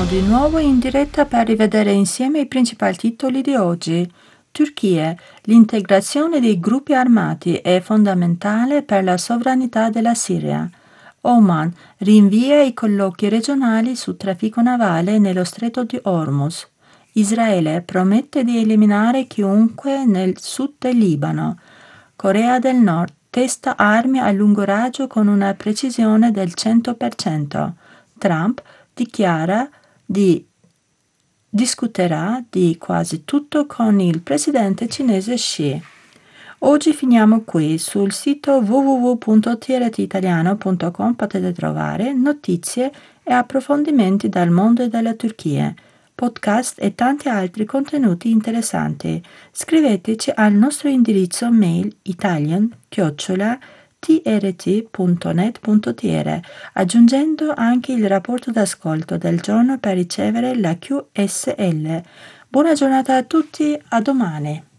di nuovo in diretta per rivedere insieme i principali titoli di oggi. Turchia. L'integrazione dei gruppi armati è fondamentale per la sovranità della Siria. Oman rinvia i colloqui regionali su traffico navale nello stretto di Hormuz. Israele promette di eliminare chiunque nel sud del Libano. Corea del Nord testa armi a lungo raggio con una precisione del 100%. Trump dichiara di discuterà di quasi tutto con il presidente cinese Xi. Oggi finiamo qui. Sul sito www.trtitaliano.com potete trovare notizie e approfondimenti dal mondo e dalla Turchia, podcast e tanti altri contenuti interessanti. Scriveteci al nostro indirizzo mail italian@trt.net.tr, aggiungendo anche il rapporto d'ascolto del giorno per ricevere la QSL. Buona giornata a tutti, a domani.